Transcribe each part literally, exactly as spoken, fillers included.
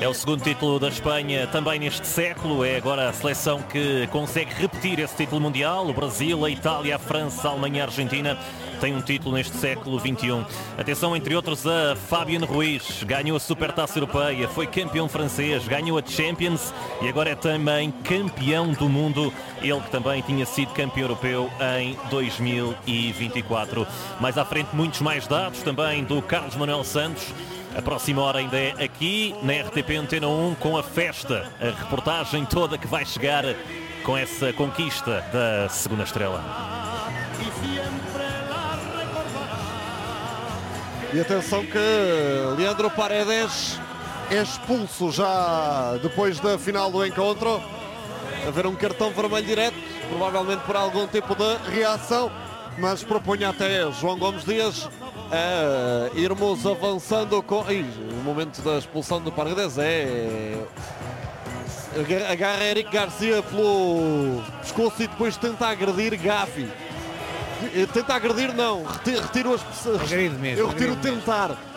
É o segundo título da Espanha também neste século. É agora a seleção que consegue repetir esse título mundial. O Brasil, a Itália, a França, a Alemanha e a Argentina têm um título neste século vinte e um. Atenção, entre outros, a Fabian Ruiz. Ganhou a Supertaça Europeia, foi campeão francês, ganhou a Champions e agora é também campeão do mundo. Ele que também tinha sido campeão europeu em dois mil e vinte e quatro. Mais à frente, muitos mais dados também do Carlos Manuel Santos. A próxima hora ainda é aqui na R T P Antena um com a festa, a reportagem toda que vai chegar com essa conquista da segunda estrela. E atenção que Leandro Paredes é expulso já depois da final do encontro. A ver um cartão vermelho direto, provavelmente por algum tipo de reação, mas propunha até João Gomes Dias a irmos avançando com... Ih, o momento da expulsão do Paredes é... agarra Eric Garcia pelo pescoço e depois tenta agredir Gavi. Tenta agredir não, retiro, retiro as pessoas. Agride mesmo, eu retiro agride tentar. Mesmo.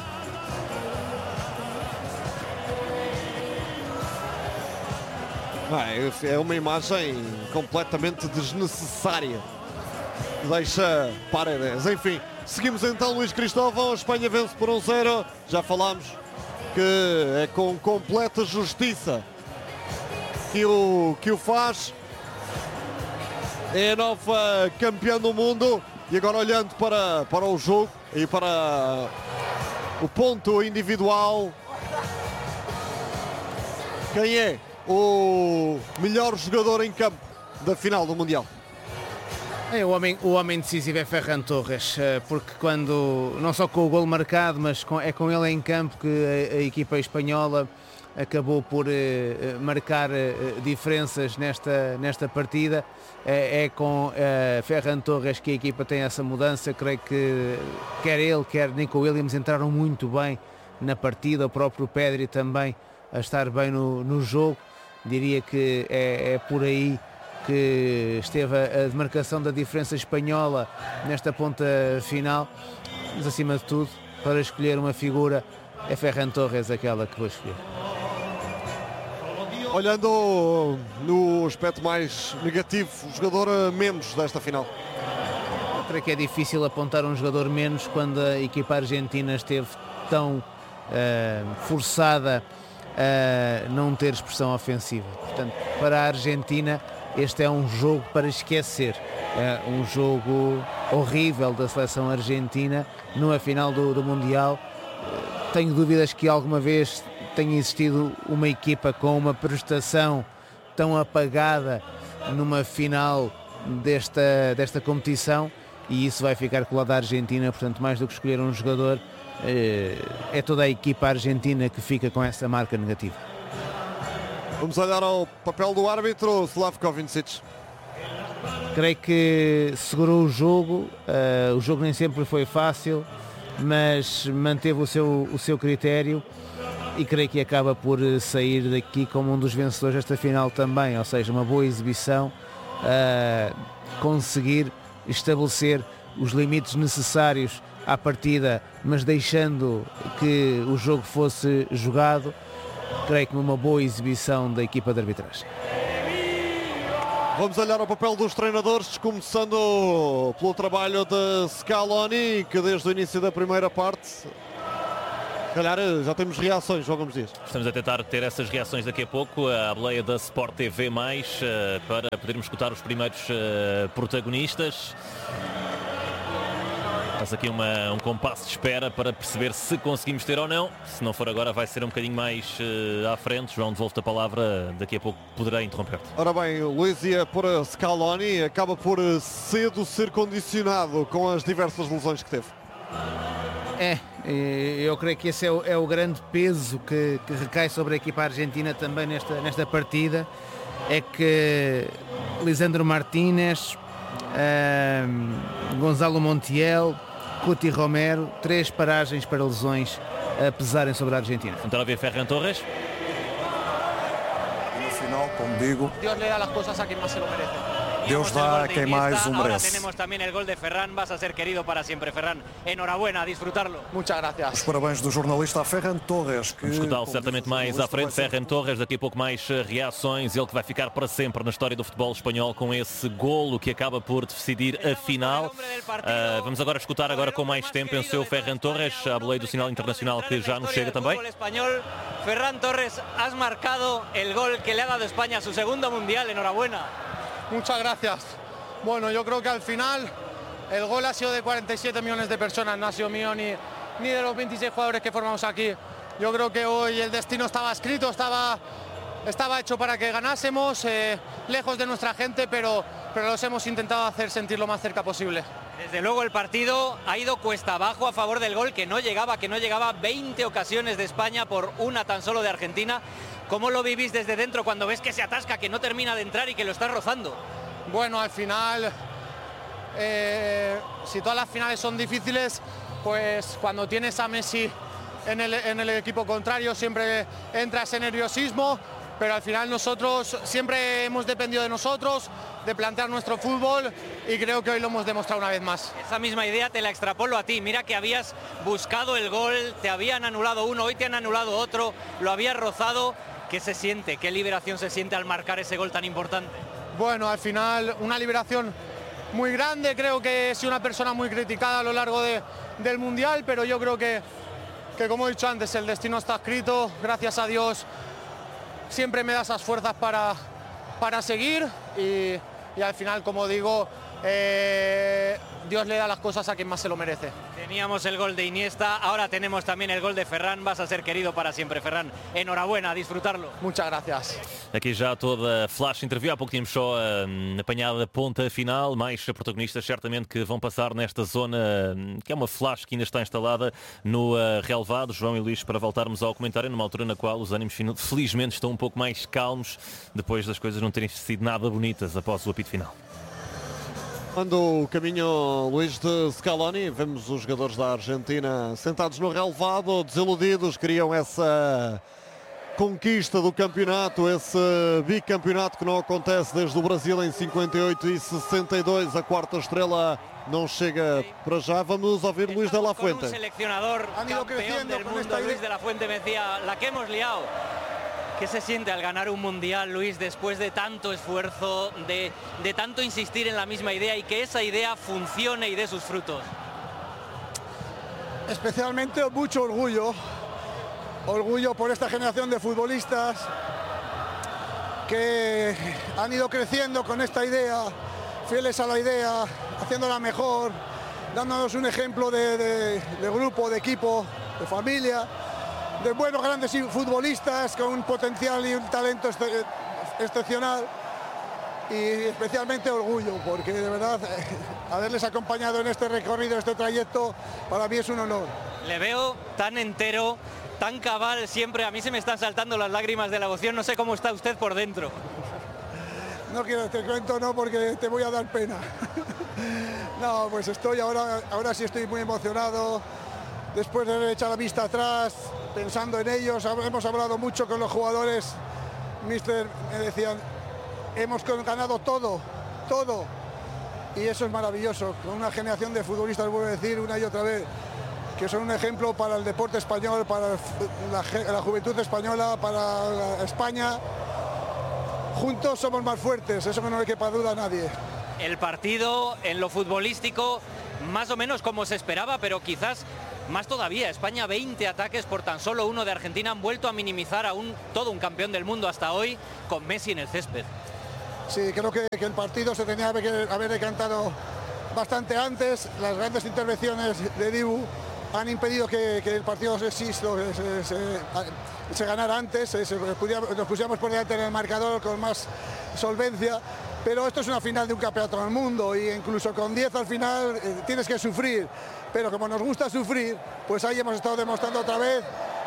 É uma imagem completamente desnecessária. Deixa Paredes. Enfim, seguimos então, Luís Cristóvão. A Espanha vence por um zero. Já falámos que é com completa justiça que o, que o faz. É a nova campeã do mundo. E agora olhando para, para o jogo e para o ponto individual, quem é o melhor jogador em campo da final do Mundial? É, o, homem, o homem decisivo é Ferran Torres, porque quando, não só com o golo marcado, mas com, é com ele em campo que a, a equipa espanhola acabou por eh, marcar eh, diferenças nesta, nesta partida. É, é com eh, Ferran Torres que a equipa tem essa mudança. Creio que quer ele, quer Nico Williams entraram muito bem na partida, o próprio Pedri também a estar bem no, no jogo. Diria que é, é por aí que esteve a, a demarcação da diferença espanhola nesta ponta final, mas acima de tudo, para escolher uma figura, é Ferran Torres aquela que vou escolher. Olhando no aspecto mais negativo, o jogador menos desta final? Eu creio que é difícil apontar um jogador menos quando a equipa argentina esteve tão uh, forçada a não ter expressão ofensiva. Portanto, para a Argentina, este é um jogo para esquecer. É um jogo horrível da seleção argentina numa final do, do Mundial. Tenho dúvidas que alguma vez tenha existido uma equipa com uma prestação tão apagada numa final desta, desta competição, e isso vai ficar colado à Argentina. Portanto, mais do que escolher um jogador, é toda a equipa argentina que fica com essa marca negativa. Vamos olhar ao papel do árbitro, Slavko Vincic. Creio que segurou o jogo, uh, o jogo nem sempre foi fácil, mas manteve o seu, o seu critério e creio que acaba por sair daqui como um dos vencedores desta final também, ou seja, uma boa exibição, uh, conseguir estabelecer os limites necessários à partida, mas deixando que o jogo fosse jogado. Creio que uma boa exibição da equipa de arbitragem. Vamos olhar ao papel dos treinadores, começando pelo trabalho de Scaloni, que desde o início da primeira parte, se calhar já temos reações, João Gomes Dias. Estamos a tentar ter essas reações daqui a pouco, a boleia da Sport T V mais, para podermos escutar os primeiros protagonistas. Faz aqui uma, um compasso de espera para perceber se conseguimos ter ou não. Se não for agora, vai ser um bocadinho mais uh, à frente. João, devolvo-te a palavra, daqui a pouco poderei interromper-te. Ora bem, Luís, ia por Scaloni, acaba por cedo ser condicionado com as diversas lesões que teve. É, eu creio que esse é o, é o grande peso que, que recai sobre a equipa argentina também nesta, nesta partida. É que Lisandro Martínez, um, Gonzalo Montiel, Cuti Romero, três paragens para lesões a pesarem sobre a Argentina. Então a ver Ferran Torres. No final, como digo, Dios le da las cosas a quien más se lo merece. Deus dá a quem mais o Ahora merece. tenemos también el gol de Ferran, vas a ser querido para siempre, Ferran. Enhorabuena, a disfrutarlo. Muchas gracias. Os parabéns do jornalista Ferran Torres, que... Vamos escutá-lo certamente mais à frente. Ferran Torres, daqui a pouco mais reações. Ele que vai ficar para sempre na história do futebol espanhol com esse golo que acaba por decidir a final. Uh, vamos agora escutar agora com mais tempo em seu Ferran Torres, a boleia do sinal internacional que já nos chega também. Ferran Torres, has marcado el gol que le ha dado España a su segundo mundial. Enhorabuena. Muchas gracias. Bueno, yo creo que al final el gol ha sido de cuarenta y siete millones de personas, no ha sido mío ni, ni de los veintiséis jugadores que formamos aquí. Yo creo que hoy el destino estaba escrito, estaba, estaba hecho para que ganásemos, eh, lejos de nuestra gente, pero, pero los hemos intentado hacer sentir lo más cerca posible. Desde luego el partido ha ido cuesta abajo a favor del gol que no llegaba, que no llegaba. veinte ocasiones de España por una tan solo de Argentina. ¿Cómo lo vivís desde dentro cuando ves que se atasca, que no termina de entrar y que lo está rozando? Bueno, al final, eh, si todas las finales son difíciles, pues cuando tienes a Messi en el, en el equipo contrario siempre entra ese nerviosismo, pero al final nosotros siempre hemos dependido de nosotros, de plantear nuestro fútbol, y creo que hoy lo hemos demostrado una vez más. Esa misma idea te la extrapolo a ti. Mira que habías buscado el gol, te habían anulado uno, hoy te han anulado otro, lo habías rozado. ¿Qué se siente? ¿Qué liberación se siente al marcar ese gol tan importante? Bueno, al final una liberación muy grande. Creo que he sido una persona muy criticada a lo largo de, del Mundial, pero yo creo que, que, como he dicho antes, el destino está escrito. Gracias a Dios siempre me da esas fuerzas para, para seguir y, y al final, como digo, eh, Dios le da las cosas a quien más se lo merece. Teníamos el gol de Iniesta, ahora tenemos también el gol de Ferran. Vas a ser querido para siempre, Ferran. Enhorabuena, a disfrutarlo. Muchas gracias. Aqui já toda a flash interview. Há pouco tínhamos só a apanhada ponta final. Mais protagonistas certamente que vão passar nesta zona, que é uma flash que ainda está instalada no uh, relevado. João e Luís, para voltarmos ao comentário, numa altura na qual os ânimos felizmente estão um pouco mais calmos, depois das coisas não terem sido nada bonitas após o apito final. Quando o caminho, Luís, de Scaloni, vemos os jogadores da Argentina sentados no relevado, desiludidos, queriam essa conquista do campeonato, esse bicampeonato que não acontece desde o Brasil em cinquenta e oito e sessenta e dois, a quarta estrela não chega para já. Vamos ouvir Luís de la Fuente. Un seleccionador campeón del mundo, Luis de la Fuente, me decía, la que hemos liado. ¿Qué se siente al ganar un mundial, Luis, después de tanto esfuerzo, de, de tanto insistir en la misma idea y que esa idea funcione y dé sus frutos? Especialmente mucho orgullo, orgullo por esta generación de futbolistas que han ido creciendo con esta idea, fieles a la idea, haciéndola mejor, dándonos un ejemplo de, de, de grupo, de equipo, de familia, de buenos grandes futbolistas con un potencial y un talento ex excepcional, y especialmente orgullo porque de verdad eh, haberles acompañado en este recorrido, este trayecto, para mí es un honor. Le veo tan entero, tan cabal siempre. A mí se me están saltando las lágrimas de la emoción. No sé cómo está usted por dentro. No quiero, te cuento no porque te voy a dar pena. No, pues estoy ahora, ahora sí estoy muy emocionado. Después de haber echado la vista atrás, pensando en ellos, hemos hablado mucho con los jugadores. Mister, me decían, hemos ganado todo, todo. Y eso es maravilloso, con una generación de futbolistas, vuelvo a decir una y otra vez, que son un ejemplo para el deporte español, para la, la juventud española, para la España. Juntos somos más fuertes, eso que no le quepa duda a nadie. El partido en lo futbolístico, más o menos como se esperaba, pero quizás más todavía. España, veinte ataques por tan solo uno de Argentina, han vuelto a minimizar a un, todo un campeón del mundo hasta hoy, con Messi en el césped. Sí, creo que, que el partido se tenía que haber decantado bastante antes. Las grandes intervenciones de Dibu han impedido que, que el partido se, se, se, se, se ganara antes, se, se, nos pusiéramos por delante en el marcador con más solvencia. Pero esto es una final de un campeonato del mundo y incluso con diez al final eh, tienes que sufrir. Pero como nos gusta sufrir, pues ahí hemos estado demostrando otra vez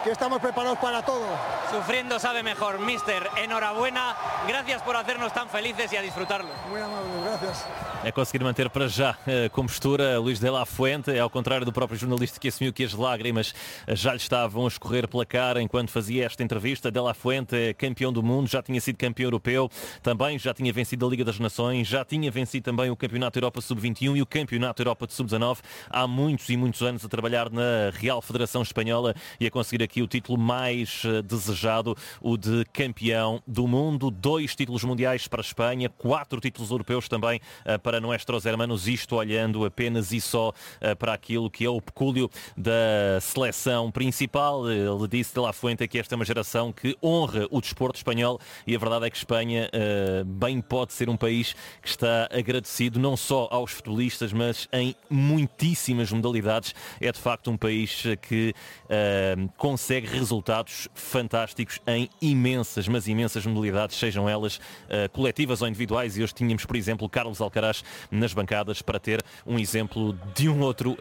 que estamos preparados para todo. Sufriendo sabe mejor, mister. Enhorabuena, gracias por hacernos tan felices y a disfrutarlo. Muy amable, gracias. É conseguir manter para já a compostura Luís de la Fuente, ao contrário do próprio jornalista que assumiu que as lágrimas já lhe estavam a escorrer pela cara enquanto fazia esta entrevista. De la Fuente é campeão do mundo, já tinha sido campeão europeu, também já tinha vencido a Liga das Nações, já tinha vencido também o Campeonato Europa sub vinte e um e o Campeonato Europa de sub dezanove. Há muitos e muitos anos a trabalhar na Real Federação Espanhola e a conseguir aqui o título mais desejado, o de campeão do mundo. Dois títulos mundiais para a Espanha, quatro títulos europeus também para para nuestros hermanos, isto olhando apenas e só uh, para aquilo que é o pecúlio da seleção principal. Ele disse de la Fuente que esta é uma geração que honra o desporto espanhol e a verdade é que Espanha uh, bem pode ser um país que está agradecido não só aos futebolistas, mas em muitíssimas modalidades. É de facto um país que uh, consegue resultados fantásticos em imensas, mas imensas modalidades, sejam elas uh, coletivas ou individuais, e hoje tínhamos, por exemplo, Carlos Alcaraz nas bancadas para ter um exemplo de um outro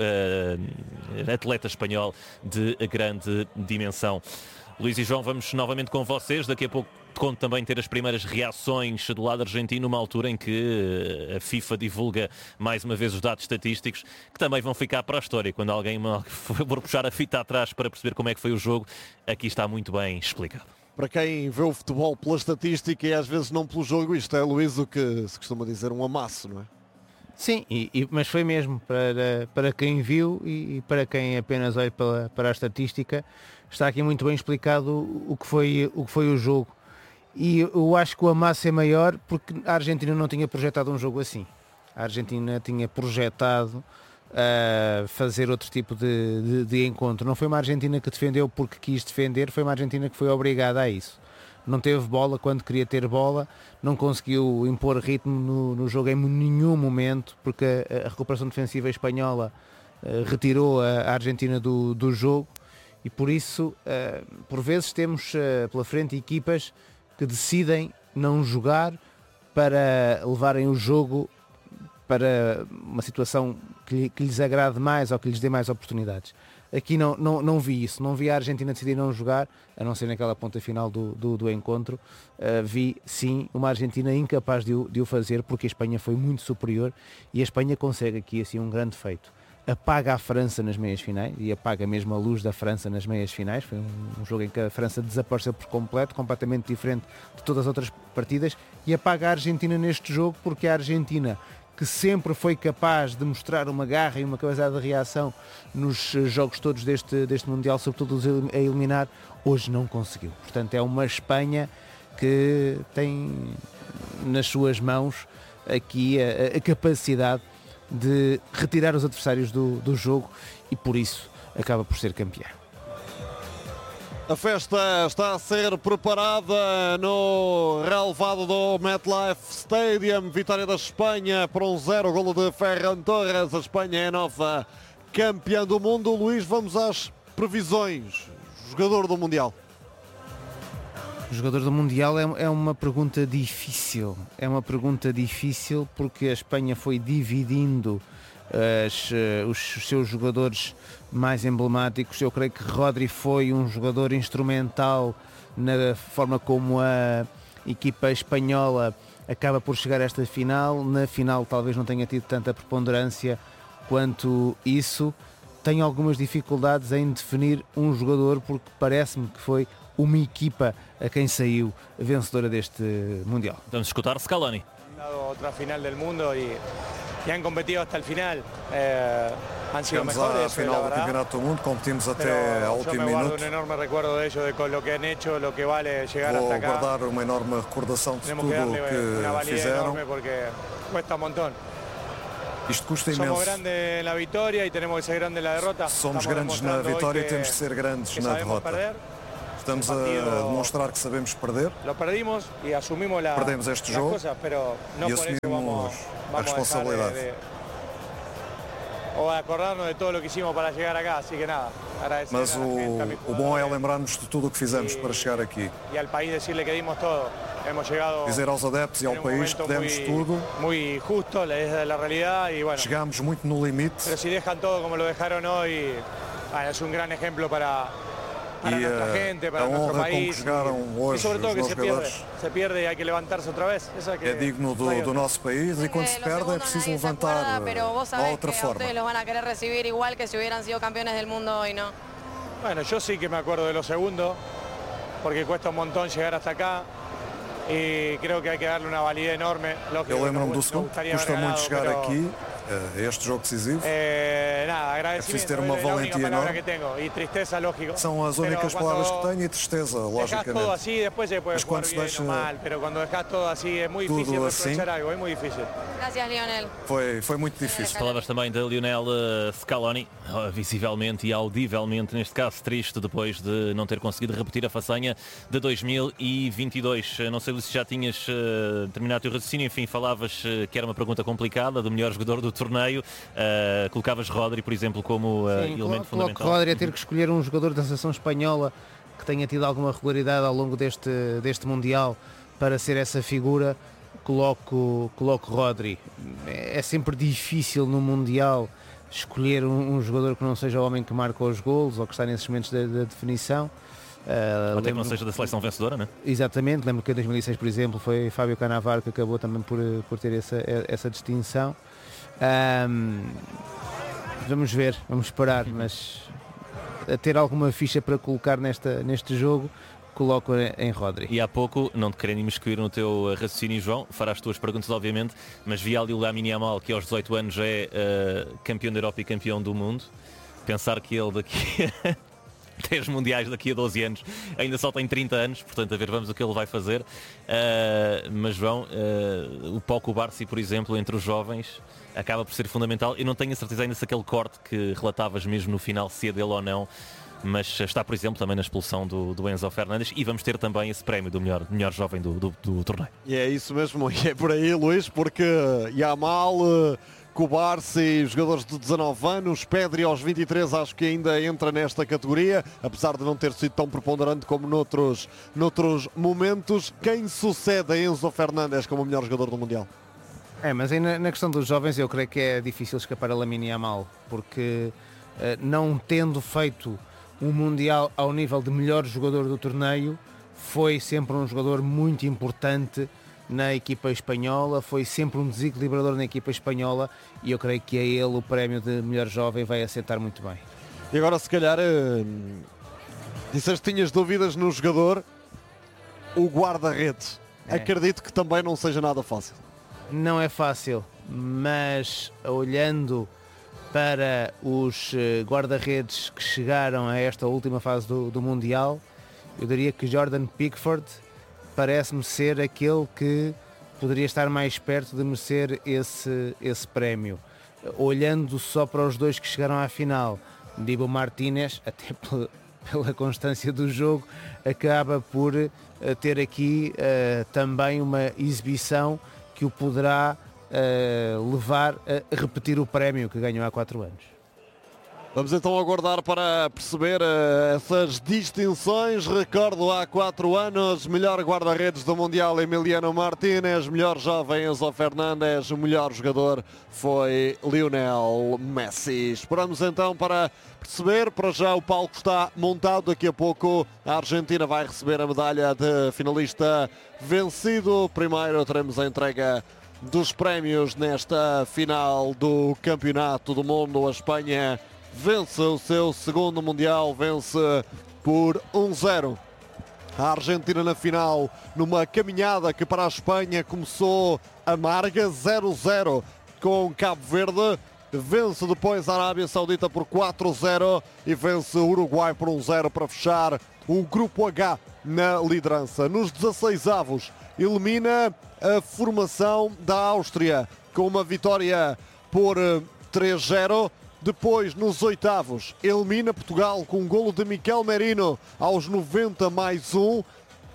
uh, atleta espanhol de grande dimensão. Luís e João, vamos novamente com vocês. Daqui a pouco conto também ter as primeiras reações do lado argentino, numa altura em que a FIFA divulga mais uma vez os dados estatísticos que também vão ficar para a história. Quando alguém for puxar a fita atrás para perceber como é que foi o jogo, aqui está muito bem explicado. Para quem vê o futebol pela estatística e às vezes não pelo jogo, isto é, Luís, o que se costuma dizer um amasso, não é? Sim, e, e, mas foi mesmo para, para quem viu e, e para quem apenas olha para, para a estatística, está aqui muito bem explicado o que foi o, que foi o jogo. E eu acho que o amasso é maior porque a Argentina não tinha projetado um jogo assim. A Argentina tinha projetado uh, fazer outro tipo de, de, de encontro. Não foi uma Argentina que defendeu porque quis defender, foi uma Argentina que foi obrigada a isso. Não teve bola quando queria ter bola, não conseguiu impor ritmo no, no jogo em nenhum momento, porque a, a recuperação defensiva espanhola uh, retirou a, a Argentina do, do jogo, e por isso, uh, por vezes, temos uh, pela frente equipas que decidem não jogar para levarem o jogo para uma situação que, que lhes agrade mais ou que lhes dê mais oportunidades. Aqui não, não, não vi isso, não vi a Argentina decidir não jogar, a não ser naquela ponta final do, do, do encontro. Uh, vi sim uma Argentina incapaz de o, de o fazer, porque a Espanha foi muito superior e a Espanha consegue aqui assim um grande feito. Apaga a França nas meias finais e apaga mesmo a luz da França nas meias finais. Foi um, um jogo em que a França desapareceu por completo, completamente diferente de todas as outras partidas, e apaga a Argentina neste jogo, porque a Argentina, que sempre foi capaz de mostrar uma garra e uma capacidade de reação nos jogos todos deste, deste Mundial, sobretudo a eliminar, hoje não conseguiu. Portanto, é uma Espanha que tem nas suas mãos aqui a, a capacidade de retirar os adversários do, do jogo e por isso acaba por ser campeã. A festa está a ser preparada no relevado do MetLife Stadium. Vitória da Espanha por um zero, golo de Ferran Torres. A Espanha é a nova campeã do mundo. Luís, vamos às previsões. Jogador do Mundial. O jogador do Mundial é, é uma pergunta difícil. É uma pergunta difícil porque a Espanha foi dividindo As, os seus jogadores mais emblemáticos. Eu creio que Rodri foi um jogador instrumental na forma como a equipa espanhola acaba por chegar a esta final. Na final talvez não tenha tido tanta preponderância quanto isso. Tenho algumas dificuldades em definir um jogador porque parece-me que foi uma equipa a quem saiu vencedora deste Mundial. Vamos escutar Scaloni. Outra final do mundo e e han competido hasta el final. Eh, han sido Chegamos mejores, à final do Campeonato do Mundo, competimos até ao último minuto. Um enorme recuerdo de ellos, de con lo que han hecho, lo que vale llegar Vou hasta acá. guardar uma enorme recordação de Tenemos tudo que o darle que una valía fizeram. enorme porque cuesta un montón. Isto custa Somos imenso. grandes en la victoria y tenemos que ser grandes en la derrota. Somos Estamos grandes na demostrando vitória hoy e temos de ser grandes que na sabemos derrota. perder. Estamos a partido- demonstrar que sabemos perder Lo perdimos y asumimos la, Perdemos este las jogo cosas, pero no e por eso assumimos vamos, a vamos a dejar responsabilidade. de, de, o a acordarnos de todo lo que hicimos para llegar acá, así que nada, agradecer Mas a la gente, a o, mis o bom é jugadores lembrarmos de tudo o que fizemos e- para chegar aqui. y al país decirle que dimos todo. Hemos llegado Dizer aos adeptos e ao en un país que momento demos muy, tudo, muy justo, es la realidad y bueno, chegámos muito no limite. pero si dejan todo como lo dejaron hoy, bueno, es un gran ejemplo para, para E nuestra uh, gente, para a nuestro honra com que país. chegaram Y hoje sobre os todo que meus se pierde, jogadores se pierde y hay que levantarse otra vez. Esa que é digno do, do nosso país e quando se perde é preciso levantar pero vos de sabés outra que a forma. ustedes los van a querer recibir igual que si hubieran sido campeones del mundo hoy, ¿no? Bueno, yo sí que me acuerdo de lo segundo, porque cuesta un montón llegar hasta acá y creo que hay que darle una validez enorme. Lógico, Eu lembro-me nos- do nos segundo, gustaría custa haber muito ganado, chegar pero, aqui, uh, a este jogo decisivo. Eh, nada, preciso agradecimiento ter uma es la única valentia palabra enorme. que tengo y tristeza, lógico. São as Pero únicas cuando palavras que tenho e tristeza, Dejás todo logicamente. así, después se puede Mas jugar quando se bien deixa o mal, pero cuando dejas todo así es muy tudo difícil assim, reprochar algo, es muy difícil. Gracias, Lionel. Foi, foi muito difícil. Palavras também de Lionel eh, Scaloni, oh, visivelmente e audivelmente, neste caso triste, depois de não ter conseguido repetir a façanha de dois mil e vinte e dois. Eh, Não sei se já tinhas eh, terminado o teu raciocínio, enfim, falavas eh, que era uma pergunta complicada, do melhor jogador do torneio, eh, colocavas Rodri, por exemplo, como eh, Sim, elemento coloco fundamental. Rodri a ter que escolher um jogador da seleção espanhola que tenha tido alguma regularidade ao longo deste, deste Mundial para ser essa figura. Coloco, coloco Rodri. É é sempre difícil no Mundial escolher um, um jogador que não seja o homem que marca os golos ou que está nesses momentos da, da definição. Uh, Até que não lembro- seja da seleção vencedora, né? Exatamente, lembro que em dois mil e seis, por exemplo, foi Fábio Cannavaro que acabou também por, por ter essa, essa distinção. Ahm, vamos ver, vamos esperar, mas a ter alguma ficha para colocar nesta, neste jogo, coloco em Rodri. E há pouco, não te querendo imiscuir no teu eh, raciocínio, João, farás as tuas perguntas, obviamente, mas vi ali o Lamine Yamal, que aos dezoito anos é eh, campeão da Europa e campeão do mundo. Pensar que ele daqui a dez mundiais, daqui a doze anos, ainda só tem trinta anos, portanto, a ver, vamos o que ele vai fazer. Uh, mas, João, uh, o Pau Barsi, por exemplo, entre os jovens, acaba por ser fundamental. Eu não tenho a certeza ainda se aquele corte que relatavas mesmo no final, se é dele ou não, mas está, por exemplo, também na expulsão do, do Enzo Fernandes, e vamos ter também esse prémio do melhor, melhor jovem do, do, do torneio. E é isso mesmo, e é por aí, Luís, porque Yamal, uh, Kubarsi, jogadores de dezanove anos, Pedri aos vinte e três acho que ainda entra nesta categoria, apesar de não ter sido tão preponderante como noutros, noutros momentos. Quem sucede a Enzo Fernandes como o melhor jogador do Mundial? É, mas aí na, na questão dos jovens eu creio que é difícil escapar a Lamine Yamal, porque uh, não tendo feito um Mundial ao nível de melhor jogador do torneio, foi sempre um jogador muito importante na equipa espanhola, foi sempre um desequilibrador na equipa espanhola e eu creio que a ele o prémio de melhor jovem vai assentar muito bem. E agora, se calhar, uh, disseste que tinhas dúvidas no jogador, o guarda-redes. É. Acredito que também não seja nada fácil. Não é fácil, mas olhando para os eh, guarda-redes que chegaram a esta última fase do, do Mundial, eu diria que Jordan Pickford parece-me ser aquele que poderia estar mais perto de merecer esse, esse prémio. Olhando só para os dois que chegaram à final, Dibu Martínez, até pela, pela constância do jogo, acaba por uh, ter aqui uh, também uma exibição que o poderá uh, levar a repetir o prémio que ganhou há quatro anos. Vamos então aguardar para perceber uh, essas distinções. Recordo, há quatro anos, melhor guarda-redes do Mundial Emiliano Martínez, melhor jovem Enzo Fernandes, o melhor jogador foi Lionel Messi. Esperamos então para perceber, para já o palco está montado, daqui a pouco a Argentina vai receber a medalha de finalista vencido. Primeiro teremos a entrega dos prémios nesta final do Campeonato do Mundo. A Espanha vence o seu segundo Mundial, vence por um zero. A Argentina na final, numa caminhada que para a Espanha começou amarga, zero zero com Cabo Verde, vence depois a Arábia Saudita por quatro zero e vence o Uruguai por um zero para fechar o Grupo H na liderança. Nos dezasseis avos, elimina a formação da Áustria com uma vitória por três zero. Depois, nos oitavos, elimina Portugal com um golo de Miquel Merino aos noventa mais um.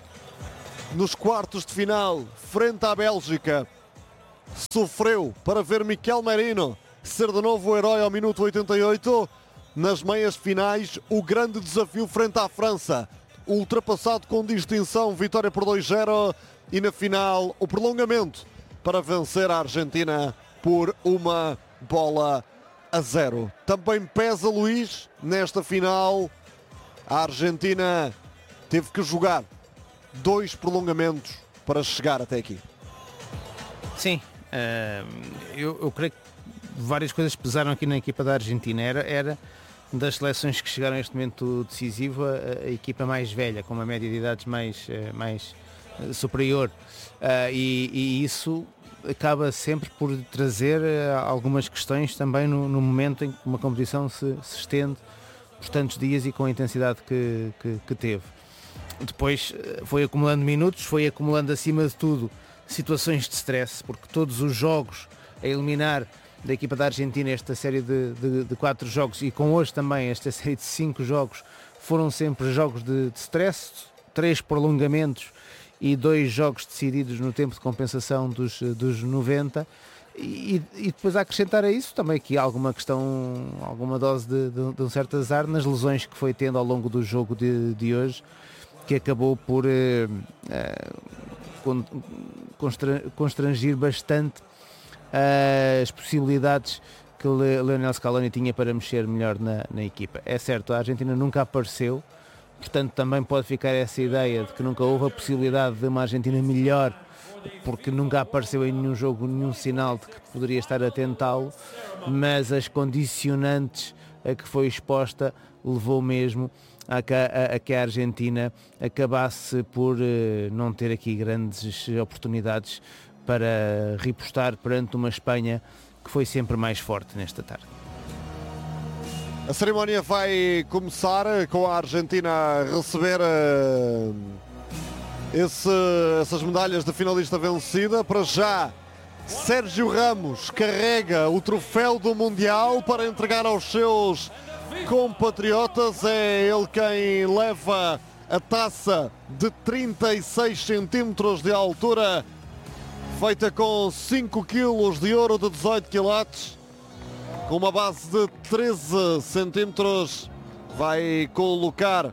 Nos quartos de final, frente à Bélgica, sofreu para ver Miquel Merino ser de novo o herói ao minuto oitenta e oito. Nas meias finais, o grande desafio frente à França, ultrapassado com distinção, vitória por dois zero. E na final, o prolongamento para vencer a Argentina por uma bola a zero. Também pesa, Luís, nesta final, A Argentina teve que jogar dois prolongamentos para chegar até aqui. Sim, uh, eu, eu creio que várias coisas pesaram aqui na equipa da Argentina. Era, era das seleções que chegaram a este momento decisivo a, a equipa mais velha, com uma média de idades mais, mais superior. Uh, e, e isso acaba sempre por trazer algumas questões também no, no momento em que uma competição se, se estende por tantos dias e com a intensidade que, que, que teve. Depois foi acumulando minutos, foi acumulando acima de tudo situações de stress, porque todos os jogos a eliminar da equipa da Argentina esta série de, de, de quatro jogos e com hoje também esta série de cinco jogos foram sempre jogos de, de stress, três prolongamentos e dois jogos decididos no tempo de compensação dos, dos noventa e, e depois a acrescentar a isso também aqui alguma questão, alguma dose de, de, de um certo azar nas lesões que foi tendo ao longo do jogo de, de hoje, que acabou por eh, eh, constrangir bastante eh, as possibilidades que Lionel Scaloni tinha para mexer melhor na, na equipa. É certo, a Argentina nunca apareceu, portanto também pode ficar essa ideia de que nunca houve a possibilidade de uma Argentina melhor, porque nunca apareceu em nenhum jogo nenhum sinal de que poderia estar a tentá-lo, mas as condicionantes a que foi exposta levou mesmo a que a, a, que a Argentina acabasse por uh, não ter aqui grandes oportunidades para repostar perante uma Espanha que foi sempre mais forte nesta tarde. A cerimónia vai começar com a Argentina a receber uh, esse, essas medalhas de finalista vencida. Para já, Sérgio Ramos carrega o troféu do Mundial para entregar aos seus compatriotas. É ele quem leva a taça de trinta e seis centímetros de altura, feita com cinco quilos de ouro de dezoito quilates, com uma base de treze centímetros. Vai colocar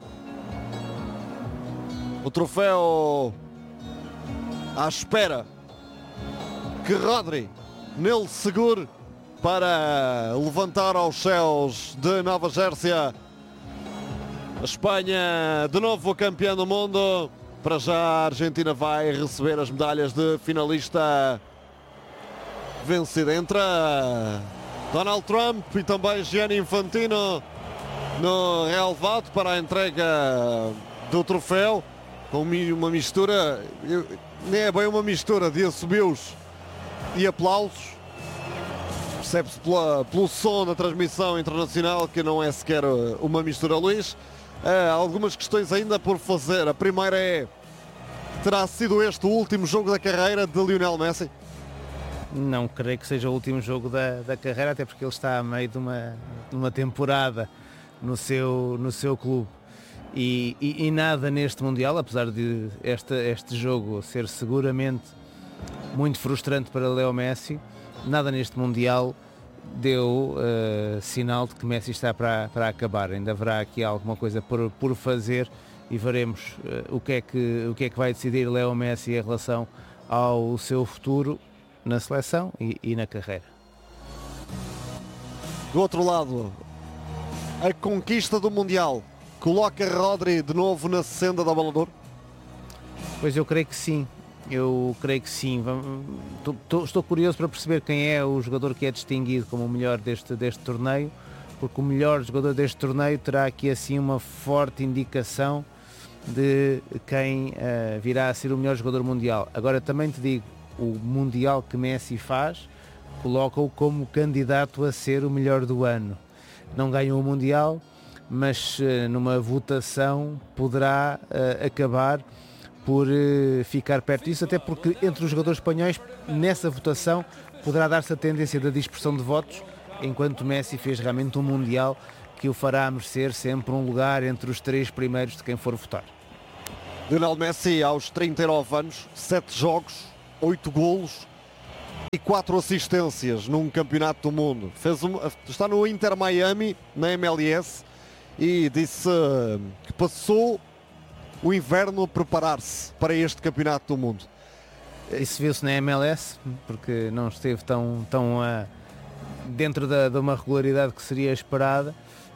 o troféu à espera que Rodri nele segure para levantar aos céus de Nova Jersey. A Espanha de novo campeã do mundo. Para já a Argentina vai receber as medalhas de finalista vencida. Entra Donald Trump e também Gianni Infantino no relevado para a entrega do troféu, com uma mistura, nem é bem uma mistura de assobios e aplausos. Percebe-se pela, pelo som da transmissão internacional que não é sequer uma mistura, Luís. Há algumas questões ainda por fazer. A primeira é: terá sido este o último jogo da carreira de Lionel Messi? Não creio que seja o último jogo da, da carreira, até porque ele está a meio de uma, de uma temporada no seu, no seu clube. E, e, e nada neste Mundial, apesar de este, este jogo ser seguramente muito frustrante para Leo Messi, nada neste Mundial deu uh, sinal de que Messi está para, para acabar. Ainda haverá aqui alguma coisa por, por fazer e veremos uh, o, que é que, o que é que vai decidir Leo Messi em relação ao seu futuro na seleção e, e na carreira. Do outro lado, a conquista do Mundial coloca Rodri de novo na senda da Bola de Ouro? Pois eu creio que sim. Eu creio que sim. Estou curioso para perceber quem é o jogador que é distinguido como o melhor deste, deste torneio, porque o melhor jogador deste torneio terá aqui assim uma forte indicação de quem uh, virá a ser o melhor jogador mundial. Agora também te digo, o Mundial que Messi faz coloca-o como candidato a ser o melhor do ano. Não ganhou o Mundial, mas uh, numa votação poderá uh, acabar por uh, ficar perto disso, até porque entre os jogadores espanhóis nessa votação poderá dar-se a tendência da dispersão de votos, enquanto Messi fez realmente um Mundial que o fará merecer sempre um lugar entre os três primeiros de quem for votar. Lionel Messi, aos trinta e nove anos, sete jogos, oito golos e quatro assistências num campeonato do mundo. Fez um, está no Inter Miami, na M L S, e disse uh, que passou o inverno a preparar-se para este campeonato do mundo. Isso viu-se na M L S, porque não esteve tão, tão uh, dentro da, de uma regularidade que seria esperada,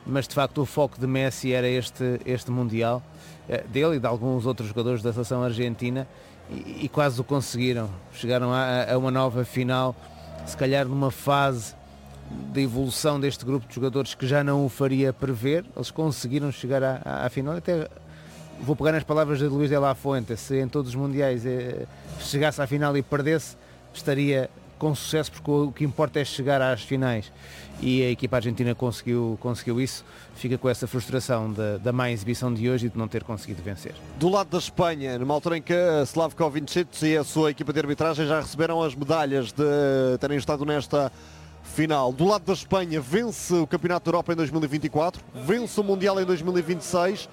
mas de facto o foco de Messi era este, este Mundial, dele e de alguns outros jogadores da seleção argentina, e, e quase o conseguiram. Chegaram a, a uma nova final, se calhar numa fase de evolução deste grupo de jogadores que já não o faria prever. Eles conseguiram chegar à, à, à final. Até vou pegar nas palavras de Luís de la Fuente: se em todos os mundiais eh, chegasse à final e perdesse, estaria com sucesso, porque o que importa é chegar às finais, e a equipa argentina conseguiu, conseguiu isso. Fica com essa frustração da, da má exibição de hoje e de não ter conseguido vencer. Do lado da Espanha, numa altura em que Slavko Vincic e a sua equipa de arbitragem já receberam as medalhas de terem estado nesta final. Do lado da Espanha, vence o Campeonato da Europa em dois mil e vinte e quatro, vence o Mundial em dois mil e vinte e seis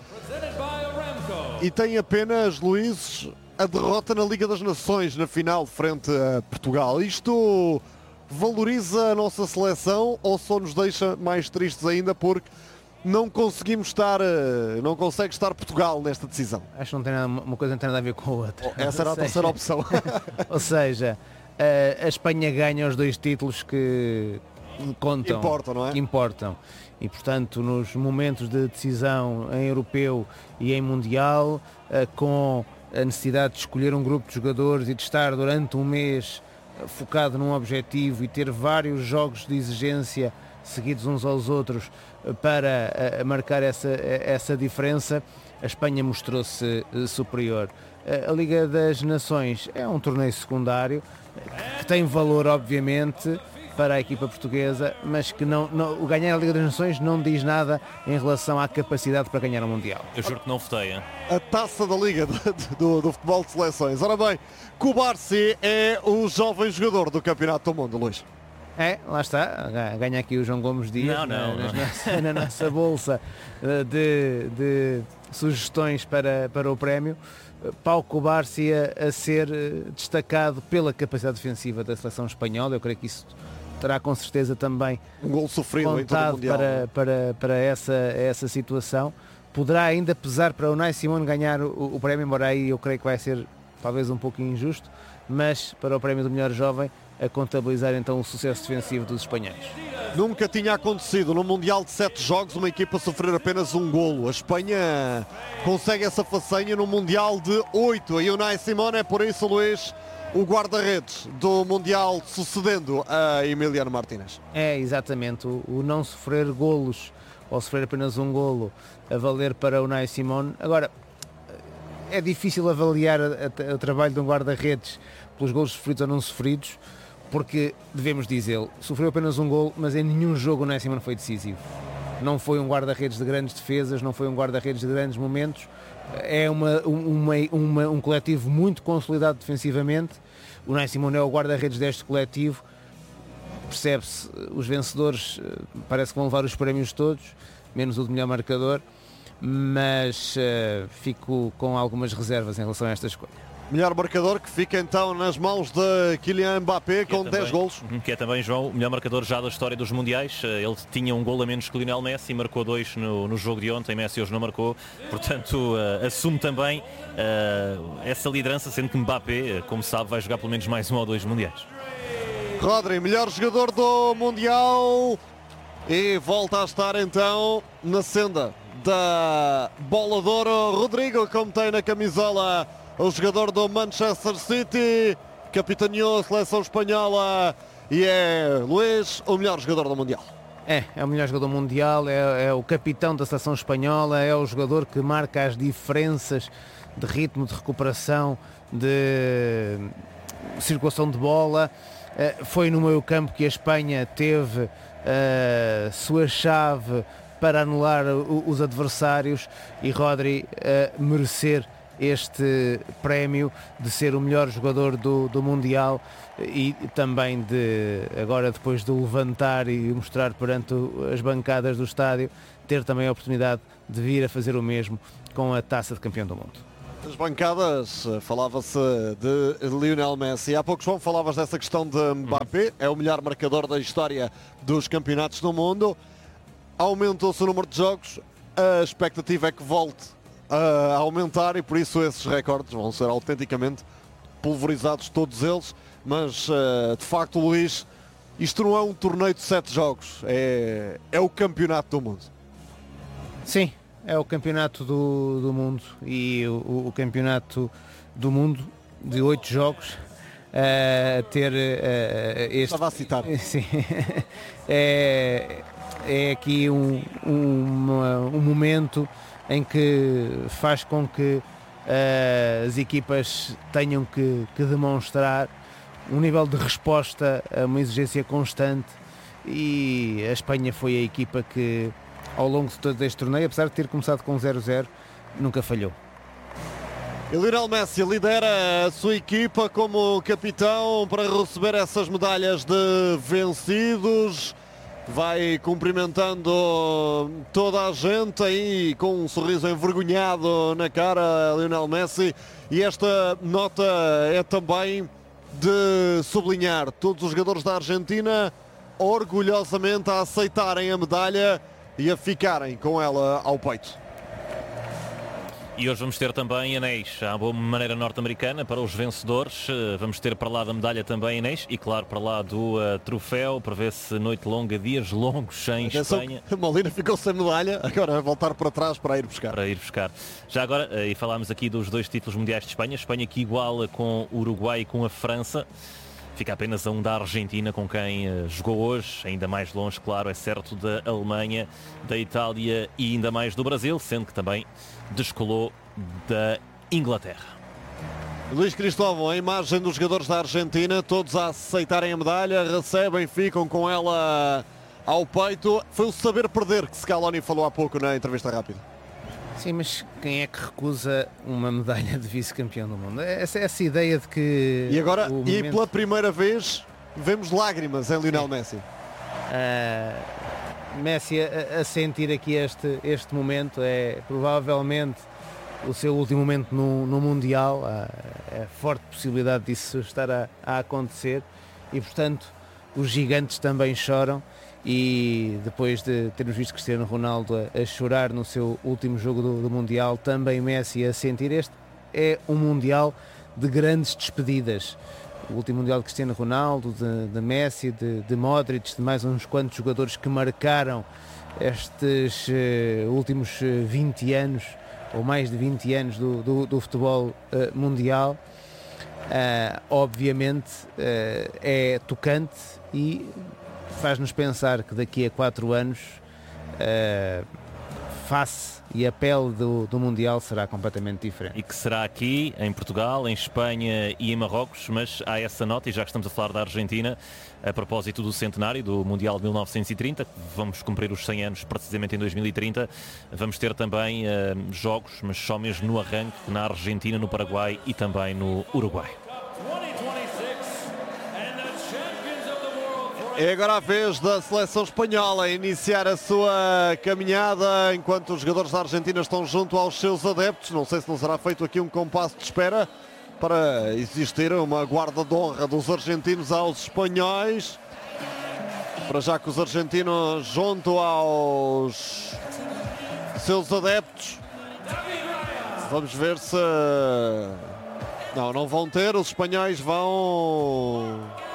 e tem apenas, Luís, a derrota na Liga das Nações na final frente a Portugal. Isto valoriza a nossa seleção ou só nos deixa mais tristes ainda porque não conseguimos estar, não consegue estar Portugal nesta decisão? Acho que não tem nada, uma coisa não tem nada a ver com a outra. Essa era a terceira opção. Ou seja, a Espanha ganha os dois títulos que contam, importam, não é? Que importam. E portanto, nos momentos de decisão em europeu e em mundial, com a necessidade de escolher um grupo de jogadores e de estar durante um mês focado num objetivo e ter vários jogos de exigência seguidos uns aos outros para uh, marcar essa, essa diferença, a Espanha mostrou-se uh, superior. Uh, a Liga das Nações é um torneio secundário que tem valor, obviamente, para a equipa portuguesa, mas que não, não, o ganhar a Liga das Nações não diz nada em relação à capacidade para ganhar o Mundial. Eu juro que não votei, hein? A taça da Liga do, do, do futebol de seleções. Ora bem, Cubarsí é o jovem jogador do Campeonato do Mundo, Luís. É, lá está, ganha aqui o João Gomes Dias não, não, na, não. Nossa, na nossa bolsa de, de sugestões para, para o prémio. Pau Cubarsí a, a ser destacado pela capacidade defensiva da seleção espanhola. Eu creio que isso terá com certeza também um gol sofrido em todo o Mundial, para, para, para essa, essa situação. Poderá ainda pesar para o Unai Simón ganhar o, o prémio, embora aí eu creio que vai ser talvez um pouco injusto, mas para o prémio do melhor jovem, a contabilizar então o sucesso defensivo dos espanhóis. Nunca tinha acontecido no Mundial de sete jogos uma equipa sofrer apenas um golo. A Espanha consegue essa façanha no Mundial de oito. E o Unai Simón é por isso, Luís, o guarda-redes do Mundial, sucedendo a Emiliano Martínez. É, exatamente. O, o não sofrer golos, ou sofrer apenas um golo, a valer para o Unai Simón. Agora, é difícil avaliar a, a, o trabalho de um guarda-redes pelos golos sofridos ou não sofridos, porque, devemos dizê-lo, sofreu apenas um golo, mas em nenhum jogo o Unai Simón foi decisivo. Não foi um guarda-redes de grandes defesas, não foi um guarda-redes de grandes momentos. É uma, uma, uma, um coletivo muito consolidado defensivamente. O Unai Simón é o guarda-redes deste coletivo. Percebe-se, os vencedores parece que vão levar os prémios todos, menos o de melhor marcador, mas uh, fico com algumas reservas em relação a esta escolha. Melhor marcador que fica então nas mãos de Kylian Mbappé, com dez golos. Que é também, João, o melhor marcador já da história dos Mundiais. Ele tinha um gol a menos que Lionel Messi, marcou dois no, no jogo de ontem. Messi hoje não marcou, portanto uh, assume também uh, essa liderança, sendo que Mbappé, como sabe, vai jogar pelo menos mais um ou dois Mundiais. Rodri, melhor jogador do Mundial, e volta a estar então na senda da bola de ouro. Rodrigo, como tem na camisola o jogador do Manchester City, capitaneou a seleção espanhola e é, Luís, o melhor jogador do Mundial. É, é o melhor jogador mundial, é, é o capitão da seleção espanhola, é o jogador que marca as diferenças de ritmo, de recuperação, de circulação de bola. Foi no meio campo que a Espanha teve a sua chave para anular os adversários, e Rodri a merecer este prémio de ser o melhor jogador do, do Mundial, e também de, agora depois de levantar e mostrar perante as bancadas do estádio, ter também a oportunidade de vir a fazer o mesmo com a taça de campeão do mundo. As bancadas, falava-se de Lionel Messi. Há pouco, João, falavas dessa questão de Mbappé, é o melhor marcador da história dos campeonatos do mundo. Aumentou-se o número de jogos, a expectativa é que volte a aumentar e por isso esses recordes vão ser autenticamente pulverizados, todos eles. Mas de facto, Luís, isto não é um torneio de sete jogos, é, é o campeonato do mundo. Sim, é o campeonato do, do mundo e o, o campeonato do mundo de oito jogos a uh, ter uh, este... Estava a citar. Sim, é, é aqui um, um, um momento em que faz com que uh, as equipas tenham que, que demonstrar um nível de resposta a uma exigência constante, e a Espanha foi a equipa que ao longo de todo este torneio, apesar de ter começado com zero a zero, nunca falhou. E Lionel Messi lidera a sua equipa como capitão para receber essas medalhas de vencidos. Vai cumprimentando toda a gente aí com um sorriso envergonhado na cara, Lionel Messi. E esta nota é também de sublinhar todos os jogadores da Argentina orgulhosamente a aceitarem a medalha e a ficarem com ela ao peito. E hoje vamos ter também anéis à boa maneira norte-americana para os vencedores. Vamos ter para lá da medalha também anéis e, claro, para lá do uh, troféu. Prevê-se noite longa, dias longos em Atenção, Espanha. Molina ficou sem medalha, agora vai voltar para trás para ir buscar. Para ir buscar. Já agora, uh, e falámos aqui dos dois títulos mundiais de Espanha. Espanha que iguala com o Uruguai e com a França. Fica apenas a um da Argentina, com quem uh, jogou hoje, ainda mais longe, claro, é certo, da Alemanha, da Itália e ainda mais do Brasil, sendo que também descolou da Inglaterra. Luís Cristóvão, a imagem dos jogadores da Argentina, todos a aceitarem a medalha, recebem, ficam com ela ao peito. Foi o saber perder que Scaloni falou há pouco na entrevista rápida. Sim, mas quem é que recusa uma medalha de vice-campeão do mundo? Essa, essa ideia de que... E agora, o e momento... pela primeira vez, vemos lágrimas em Lionel Messi. Uh, Messi a, a sentir aqui este, este momento é provavelmente o seu último momento no, no Mundial. Há é forte possibilidade disso estar a, a acontecer e, portanto, os gigantes também choram. E depois de termos visto Cristiano Ronaldo a, a chorar no seu último jogo do, do Mundial, também Messi a sentir. Este é um Mundial de grandes despedidas. O último Mundial de Cristiano Ronaldo, de, de Messi, de, de Modric, de mais uns quantos jogadores que marcaram estes uh, últimos vinte anos, ou mais de vinte anos do, do, do futebol uh, mundial. Uh, obviamente uh, é tocante e faz-nos pensar que daqui a quatro anos a face e a pele do, do Mundial será completamente diferente. E que será aqui, em Portugal, em Espanha e em Marrocos, mas há essa nota, e já que estamos a falar da Argentina, a propósito do centenário do Mundial de mil novecentos e trinta, vamos cumprir os cem anos precisamente em dois mil e trinta, vamos ter também uh, jogos, mas só mesmo no arranque, na Argentina, no Paraguai e também no Uruguai. É agora a vez da seleção espanhola iniciar a sua caminhada, enquanto os jogadores da Argentina estão junto aos seus adeptos. Não sei se não será feito aqui um compasso de espera para existir uma guarda de honra dos argentinos aos espanhóis. Para já que os argentinos junto aos seus adeptos. Vamos ver se... Não, não vão ter. Os espanhóis vão...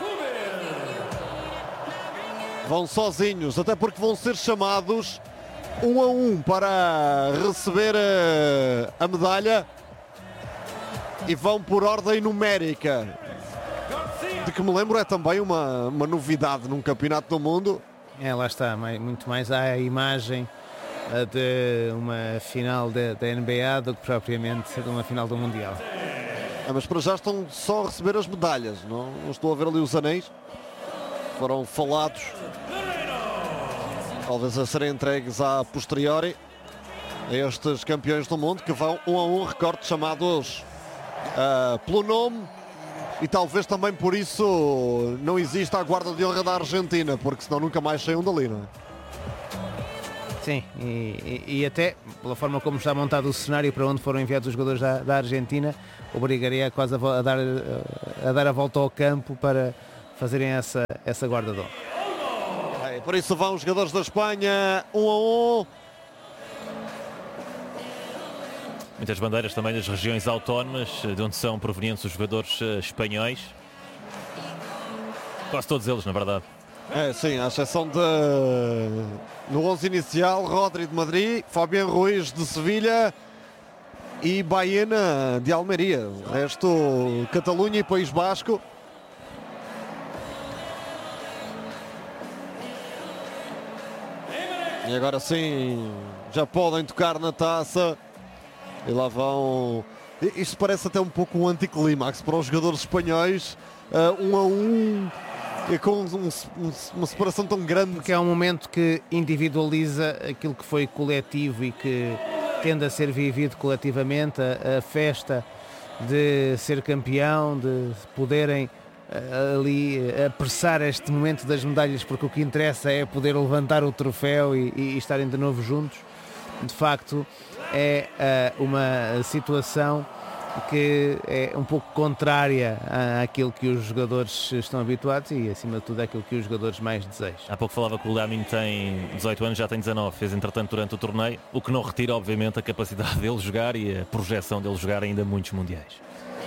Vão sozinhos, até porque vão ser chamados um a um para receber a, a medalha e vão por ordem numérica. De que me lembro é também uma, uma novidade num campeonato do mundo. É, lá está, muito mais à imagem de uma final da N B A do que propriamente de uma final do Mundial. É, mas para já estão só a receber as medalhas, não, não estou a ver ali os anéis. Foram falados, talvez a serem entregues a posteriori a estes campeões do mundo que vão um a um, recortes chamados uh, pelo nome, e talvez também por isso não exista a guarda de honra da Argentina, porque senão nunca mais saiam dali, não é? Sim, e, e, e até pela forma como está montado o cenário para onde foram enviados os jogadores da, da Argentina, obrigaria quase a, a, dar, a dar a volta ao campo para fazerem essa, essa guarda de honra. É, por isso vão os jogadores da Espanha um a um. Muitas bandeiras também das regiões autónomas, de onde são provenientes os jogadores espanhóis. Quase todos eles, na verdade. É, sim, à exceção de no onze inicial, Rodri de Madrid, Fabián Ruiz de Sevilha e Baena de Almeria. O resto, Catalunha e País Basco. E agora sim, já podem tocar na taça. E lá vão... Isto parece até um pouco um anticlímax para os jogadores espanhóis. Uh, um a um, e com um, um, uma separação tão grande. Porque é um momento que individualiza aquilo que foi coletivo e que tende a ser vivido coletivamente. A, a festa de ser campeão, de poderem uh, ali uh, apressar este momento das medalhas, porque o que interessa é poder levantar o troféu e, e estarem de novo juntos. De facto, é uh, uma situação que é um pouco contrária àquilo que os jogadores estão habituados e, acima de tudo, àquilo que os jogadores mais desejam. Há pouco falava que o Lamine tem dezoito anos, já tem dezanove, fez entretanto durante o torneio, o que não retira, obviamente, a capacidade dele jogar e a projeção dele jogar ainda muitos mundiais.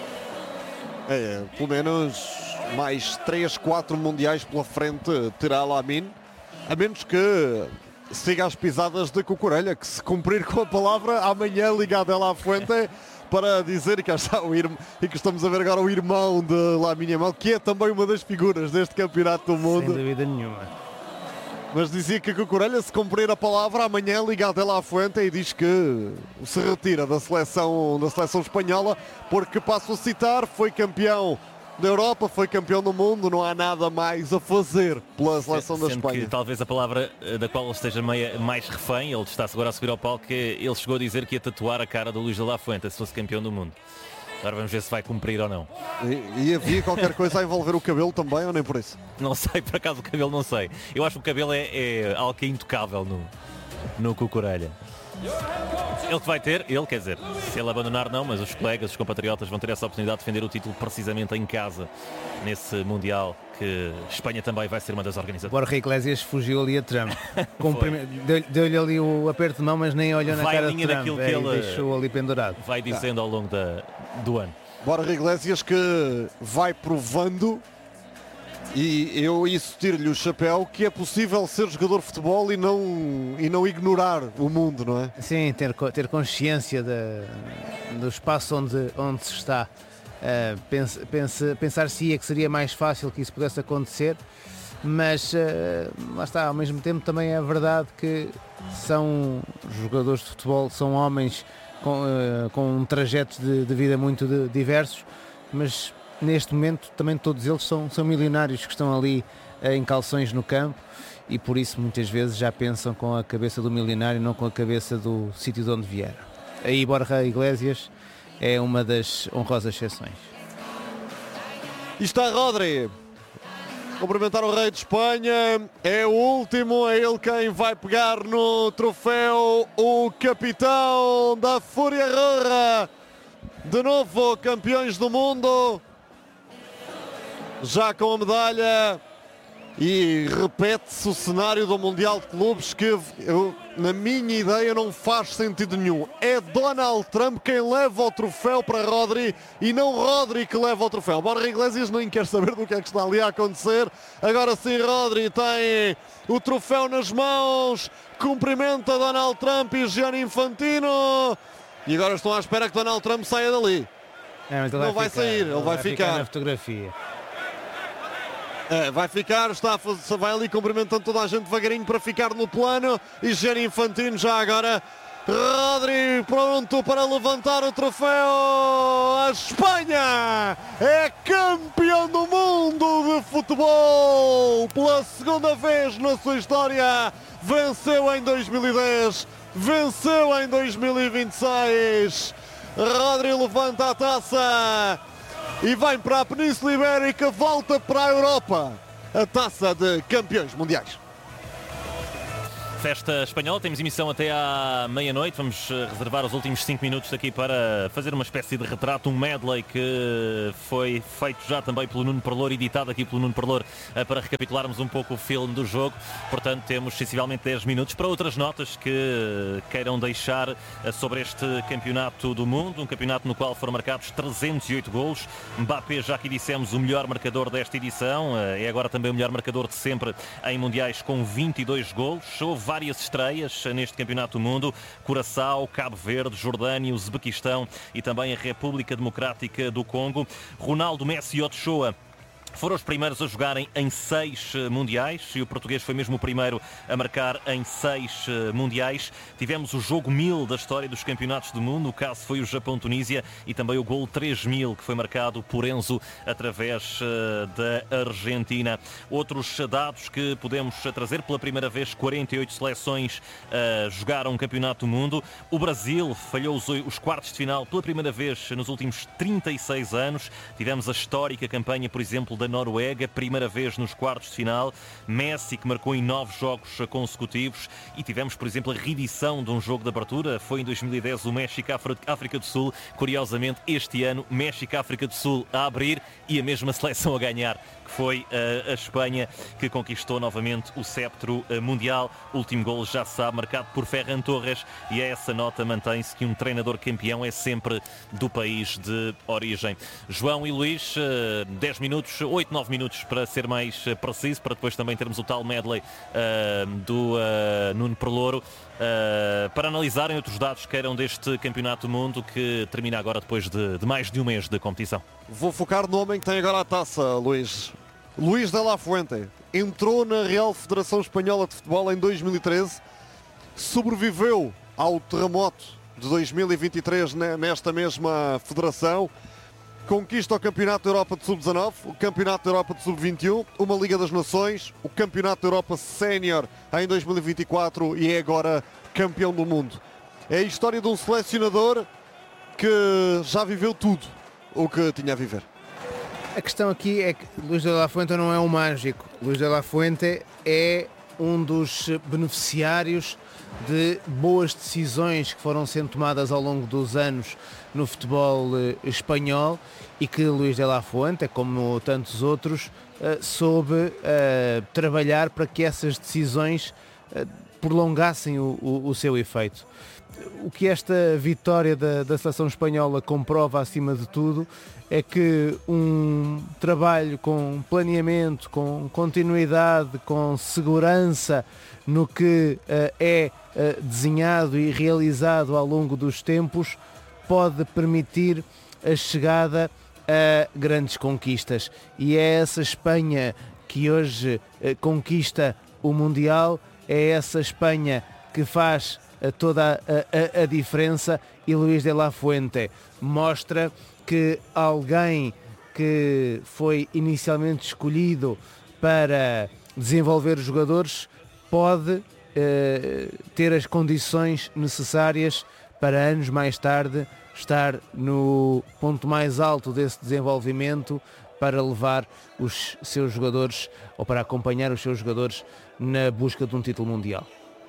É, pelo menos mais três, quatro mundiais pela frente terá Lamine, a menos que siga as pisadas de Cucurella, que se cumprir com a palavra, amanhã ligado ela à Fuente para dizer que está o irmão, e que estamos a ver agora o irmão de Lamine Yamal, que é também uma das figuras deste campeonato do mundo. Sem dúvida nenhuma. Mas dizia que Cucurella, se cumprir a palavra, amanhã ligado ela à Fuente e diz que se retira da seleção, da seleção espanhola, porque, passo a citar, foi campeão da Europa, foi campeão do mundo, não há nada mais a fazer pela seleção Sendo da Espanha. Que talvez a palavra da qual ele esteja meia, mais refém, ele está agora a subir ao palco, que ele chegou a dizer que ia tatuar a cara do Luís de la Fuente se fosse campeão do mundo. Agora vamos ver se vai cumprir ou não. E, e havia qualquer coisa a envolver o cabelo também, ou nem por isso? Não sei, por acaso o cabelo não sei. Eu acho que o cabelo é, é algo que é intocável no, no Cucurella. Ele que vai ter, ele quer dizer, se ele abandonar não, mas os colegas, os compatriotas vão ter essa oportunidade de defender o título precisamente em casa, nesse Mundial, que Espanha também vai ser uma das organizadoras. Borja Iglesias fugiu ali a Trump. Deu-lhe deu ali o aperto de mão, mas nem olhou na vai cara de Trump, que é, ele deixou ali pendurado. Vai dizendo ao longo da, do ano. Borja Iglesias que vai provando, e eu isso tiro-lhe o chapéu, que é possível ser jogador de futebol e não, e não ignorar o mundo, não é? Sim, ter, ter consciência de, do espaço onde, onde se está. Uh, pense, pense, pensar se ia que seria mais fácil que isso pudesse acontecer, mas uh, lá está, ao mesmo tempo também é verdade que são jogadores de futebol, são homens com, uh, com um trajeto de, de vida muito de, diversos, mas neste momento também todos eles são, são milionários que estão ali uh, em calções no campo e por isso muitas vezes já pensam com a cabeça do milionário, não com a cabeça do sítio de onde vieram. Aí Borja Iglesias é uma das honrosas exceções. E está Rodri. Cumprimentar o rei de Espanha. É o último, é ele quem vai pegar no troféu. O capitão da Fúria Roja. De novo campeões do mundo. Já com a medalha. E repete-se o cenário do Mundial de Clubes que, eu, na minha ideia, não faz sentido nenhum. É Donald Trump quem leva o troféu para Rodri e não Rodri que leva o troféu. Borja Iglesias nem quer saber do que é que está ali a acontecer. Agora sim, Rodri tem o troféu nas mãos. Cumprimenta Donald Trump e Gianni Infantino. E agora estão à espera que Donald Trump saia dali. É, mas ele não vai, vai ficar, sair, ele vai, vai ficar. ficar na fotografia. É, vai ficar, está a fazer, vai ali cumprimentando toda a gente devagarinho para ficar no plano. E Gianni Infantino já agora. Rodri pronto para levantar o troféu. A Espanha é campeão do mundo de futebol pela segunda vez na sua história. Venceu em dois mil e dez, venceu em dois mil e vinte e seis. Rodri levanta a taça e vai para a Península Ibérica, volta para a Europa, a taça de campeões mundiais. Festa espanhola, temos emissão até à meia-noite. Vamos reservar os últimos cinco minutos aqui para fazer uma espécie de retrato, um medley que foi feito já também pelo Nuno Perlour, editado aqui pelo Nuno Perlour, para recapitularmos um pouco o filme do jogo. Portanto, temos sensivelmente dez minutos para outras notas que queiram deixar sobre este campeonato do mundo, um campeonato no qual foram marcados trezentos e oito golos. Mbappé, já aqui dissemos, o melhor marcador desta edição, é agora também o melhor marcador de sempre em mundiais, com vinte e dois golos. Houve várias estreias neste campeonato do mundo: Curaçao, Cabo Verde, Jordânia, Uzbequistão e também a República Democrática do Congo. Ronaldo, Messi e Ochoa foram os primeiros a jogarem em seis mundiais e o português foi mesmo o primeiro a marcar em seis mundiais. Tivemos o jogo mil da história dos campeonatos do mundo, o caso foi o Japão-Tunísia, e também o gol três mil, que foi marcado por Enzo através da Argentina. Outros dados que podemos trazer: pela primeira vez quarenta e oito seleções uh, jogaram um campeonato do mundo. O Brasil falhou os, os quartos de final pela primeira vez nos últimos trinta e seis anos. Tivemos a histórica campanha, por exemplo, da Noruega, primeira vez nos quartos de final. Messi, que marcou em nove jogos consecutivos. E tivemos, por exemplo, a reedição de um jogo de abertura. Foi em dois mil e dez o México-África do Sul. Curiosamente, este ano, México-África do Sul a abrir e a mesma seleção a ganhar, que foi uh, a Espanha, que conquistou novamente o cetro uh, mundial. O último golo, já se sabe, marcado por Ferran Torres, e a essa nota mantém-se que um treinador campeão é sempre do país de origem. João e Luís, uh, dez minutos, oito, nove minutos para ser mais uh, preciso, para depois também termos o tal medley uh, do uh, Nuno Perlour, uh, para analisarem outros dados que eram deste campeonato do mundo, que termina agora depois de, de mais de um mês de competição. Vou focar no homem que tem agora a taça, Luís. Luís de la Fuente entrou na Real Federação Espanhola de Futebol em dois mil e treze, sobreviveu ao terremoto de dois mil e vinte e três nesta mesma federação, conquista o Campeonato da Europa de sub dezanove, o Campeonato da Europa de sub vinte e um, uma Liga das Nações, o Campeonato da Europa Sénior em dois mil e vinte e quatro e é agora campeão do mundo. É a história de um selecionador que já viveu tudo o que tinha a viver. A questão aqui é que Luís de la Fuente não é um mágico. Luís de la Fuente é um dos beneficiários de boas decisões que foram sendo tomadas ao longo dos anos no futebol espanhol, e que Luís de la Fuente, como tantos outros, soube uh, trabalhar para que essas decisões uh, prolongassem o, o, o seu efeito. O que esta vitória da, da seleção espanhola comprova, acima de tudo, é que um trabalho com planeamento, com continuidade, com segurança no que uh, é uh, desenhado e realizado ao longo dos tempos, pode permitir a chegada a grandes conquistas. E é essa Espanha que hoje uh, conquista o Mundial, é essa Espanha que faz uh, toda a, a, a diferença, e Luís de la Fuente mostra que alguém que foi inicialmente escolhido para desenvolver os jogadores pode eh, ter as condições necessárias para anos mais tarde estar no ponto mais alto desse desenvolvimento, para levar os seus jogadores, ou para acompanhar os seus jogadores na busca de um título mundial.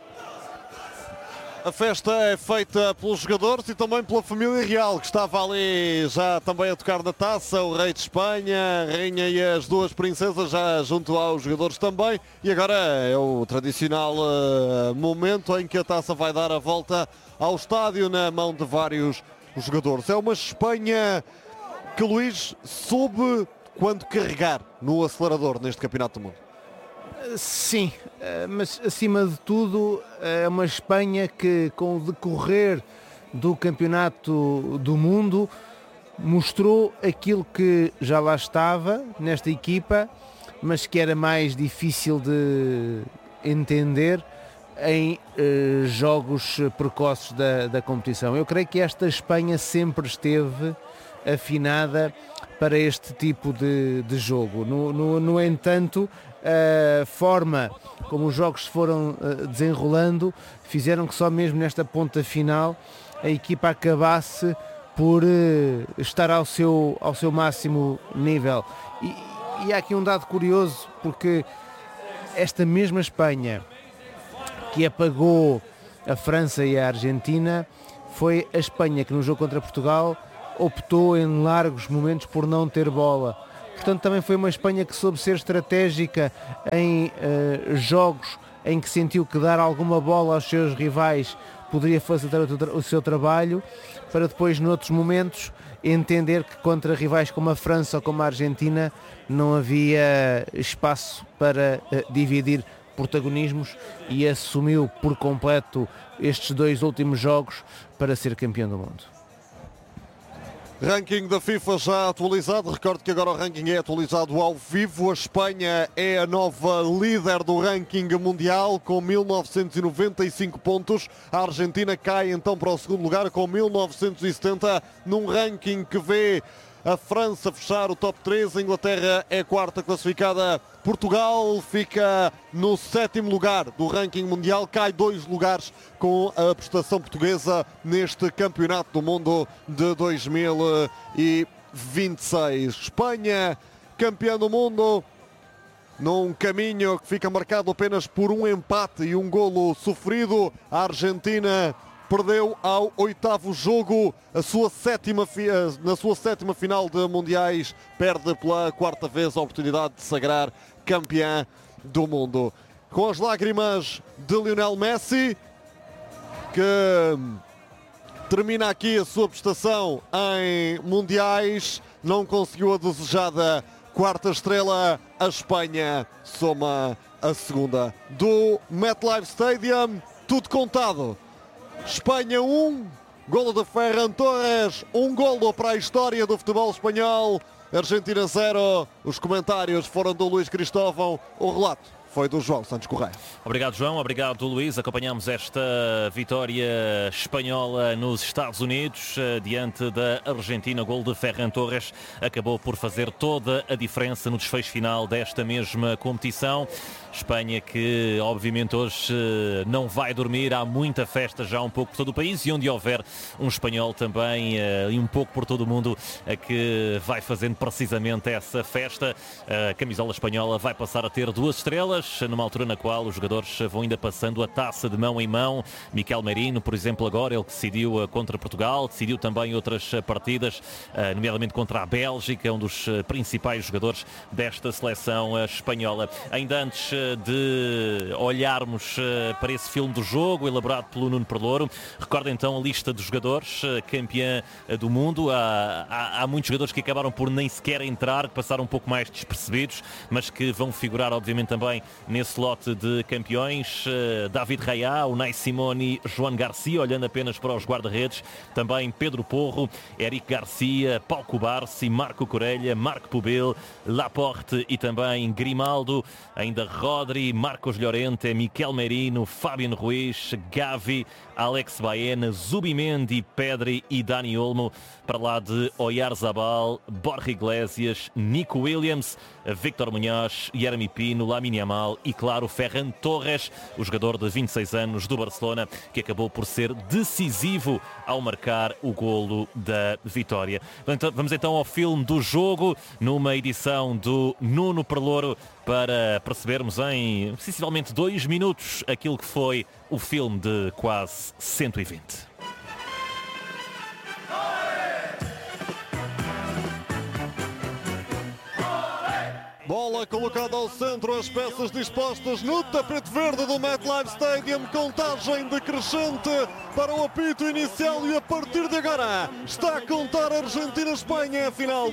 A festa é feita pelos jogadores e também pela família real, que estava ali já também a tocar na taça, o rei de Espanha, a rainha e as duas princesas já junto aos jogadores também. E agora é o tradicional uh, momento em que a taça vai dar a volta ao estádio na mão de vários jogadores. É uma Espanha que Luís soube quando carregar no acelerador neste Campeonato do Mundo. Sim, mas acima de tudo é uma Espanha que, com o decorrer do Campeonato do Mundo, mostrou aquilo que já lá estava nesta equipa, mas que era mais difícil de entender em eh, jogos precoces da, da competição. Eu creio que esta Espanha sempre esteve afinada para este tipo de, de jogo. No, no, no entanto, a forma como os jogos se foram uh, desenrolando fizeram que só mesmo nesta ponta final a equipa acabasse por uh, estar ao seu, ao seu máximo nível. E, e há aqui um dado curioso, porque esta mesma Espanha que apagou a França e a Argentina, foi a Espanha que no jogo contra Portugal optou em largos momentos por não ter bola. Portanto, também foi uma Espanha que soube ser estratégica em uh, jogos em que sentiu que dar alguma bola aos seus rivais poderia facilitar o, tra- o seu trabalho, para depois, noutros momentos, entender que contra rivais como a França ou como a Argentina não havia espaço para uh, dividir protagonismos, e assumiu por completo estes dois últimos jogos para ser campeão do mundo. Ranking da FIFA já atualizado. Recordo que agora o ranking é atualizado ao vivo. A Espanha é a nova líder do ranking mundial com mil novecentos e noventa e cinco pontos. A Argentina cai então para o segundo lugar com mil novecentos e setenta, num ranking que vê a França fechar o top três, a Inglaterra é quarta classificada, Portugal fica no sétimo lugar do ranking mundial, cai dois lugares com a prestação portuguesa neste Campeonato do Mundo de dois mil e vinte e seis. Espanha, campeã do mundo, num caminho que fica marcado apenas por um empate e um golo sofrido. A Argentina perdeu ao oitavo jogo, a sua sétima, na sua sétima final de mundiais, perde pela quarta vez a oportunidade de sagrar campeã do mundo. Com as lágrimas de Lionel Messi, que termina aqui a sua prestação em mundiais, não conseguiu a desejada quarta estrela. A Espanha soma a segunda. Do MetLife Stadium, tudo contado. Espanha um, golo de Ferran Torres, um golo para a história do futebol espanhol. Argentina zero, os comentários foram do Luís Cristóvão, o relato foi do João Santos Correia. Obrigado, João. Obrigado, Luís. Acompanhamos esta vitória espanhola nos Estados Unidos diante da Argentina. O gol de Ferran Torres acabou por fazer toda a diferença no desfecho final desta mesma competição. Espanha que, obviamente, hoje não vai dormir. Há muita festa já um pouco por todo o país, e onde houver um espanhol também e um pouco por todo o mundo que vai fazendo precisamente essa festa. A camisola espanhola vai passar a ter duas estrelas, numa altura na qual os jogadores vão ainda passando a taça de mão em mão. Miquel Merino, por exemplo, agora ele que decidiu contra Portugal, decidiu também outras partidas, nomeadamente contra a Bélgica, um dos principais jogadores desta seleção espanhola. Ainda antes de olharmos para esse filme do jogo elaborado pelo Nuno Perlouro, recorda então a lista de jogadores campeã do mundo. Há, há, há muitos jogadores que acabaram por nem sequer entrar, que passaram um pouco mais despercebidos, mas que vão figurar obviamente também nesse lote de campeões. David Raya, Unai Simone, João Garcia, olhando apenas para os guarda-redes, também Pedro Porro, Eric Garcia, Pau Cubarsí, Marco Corelha, Marco Pubil, Laporte e também Grimaldo, ainda Rodri, Marcos Llorente, Miquel Merino, Fabián Ruiz, Gavi, Alex Baena, Zubimendi, Pedri e Dani Olmo, para lá de Oyarzabal, Borja Iglesias, Nico Williams, Víctor Munhoz, Yeremy Pino, Lamine Yamal e, claro, Ferran Torres, o jogador de vinte e seis anos do Barcelona, que acabou por ser decisivo ao marcar o golo da vitória. Vamos então ao filme do jogo, numa edição do Nuno Perlouro, para percebermos em sensivelmente dois minutos aquilo que foi o filme de quase cento e vinte. Bola colocada ao centro, as peças dispostas no tapete verde do MetLife Stadium. Contagem decrescente para o apito inicial, e a partir de agora está a contar Argentina-Espanha, a final.